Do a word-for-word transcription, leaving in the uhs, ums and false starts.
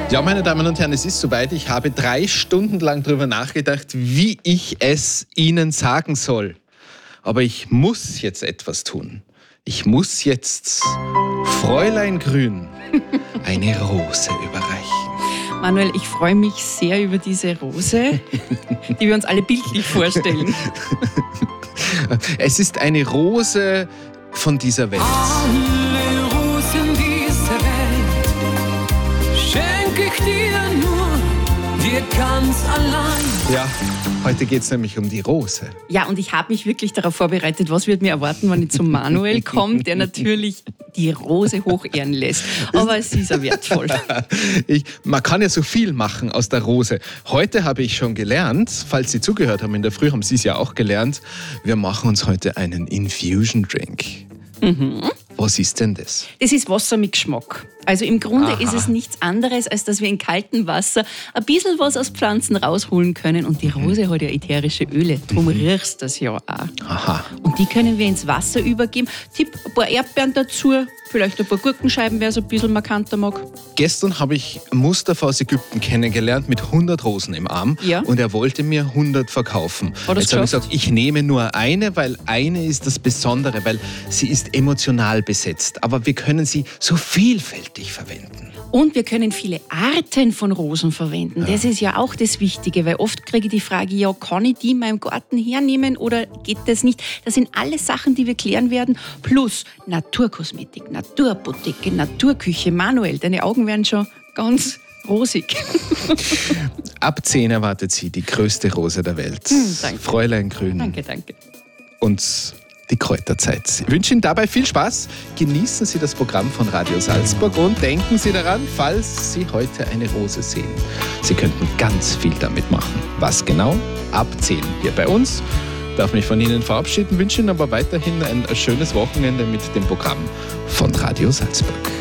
Ja, meine Damen und Herren, es ist soweit. Ich habe drei Stunden lang darüber nachgedacht, wie ich es Ihnen sagen soll. Aber ich muss jetzt etwas tun. Ich muss jetzt Fräulein Grün eine Rose überreichen. Manuel, ich freue mich sehr über diese Rose, die wir uns alle bildlich vorstellen. Es ist eine Rose von dieser Welt. Alle Rosen dieser Welt schenke ich dir nur, dir ganz allein. Ja, heute geht es nämlich um die Rose. Ja, und ich habe mich wirklich darauf vorbereitet, was wird mir erwarten, wenn ich zum Manuel komme, der natürlich die Rose hochehren lässt. Aber sie ist ja wertvoll. Ich, man kann ja so viel machen aus der Rose. Heute habe ich schon gelernt, falls Sie zugehört haben in der Früh, haben Sie es ja auch gelernt, wir machen uns heute einen Infusion Drink. Mhm. Was ist denn das? Das ist Wasser mit Geschmack. Also im Grunde Aha. ist es nichts anderes, als dass wir in kaltem Wasser ein bisschen was aus Pflanzen rausholen können. Und die Rose mhm. hat ja ätherische Öle, darum mhm. riechst du das ja auch. Aha. Und die können wir ins Wasser übergeben. Tipp, ein paar Erdbeeren dazu, vielleicht ein paar Gurkenscheiben, wer es ein bisschen markanter mag. Gestern habe ich Mustafa aus Ägypten kennengelernt mit hundert Rosen im Arm. Ja. Und er wollte mir hundert verkaufen. Hat Jetzt habe ich geschafft? gesagt, ich nehme nur eine, weil eine ist das Besondere, weil sie ist emotional besetzt. Aber wir können sie so vielfältig verwenden. Und wir können viele Arten von Rosen verwenden. Ja. Das ist ja auch das Wichtige, weil oft kriege ich die Frage, ja, kann ich die in meinem Garten hernehmen oder geht das nicht? Das sind alles Sachen, die wir klären werden. Plus Naturkosmetik, Naturapotheke, Naturküche. Manuel, deine Augen werden schon ganz rosig. Ab zehn erwartet sie die größte Rose der Welt. Hm, danke. Fräulein Grün. Danke, danke. Und die Kräuterzeit. Ich wünsche Ihnen dabei viel Spaß. Genießen Sie das Programm von Radio Salzburg und denken Sie daran, falls Sie heute eine Rose sehen. Sie könnten ganz viel damit machen. Was genau? Ab zehn hier bei uns. Ich darf mich von Ihnen verabschieden, wünsche Ihnen aber weiterhin ein schönes Wochenende mit dem Programm von Radio Salzburg.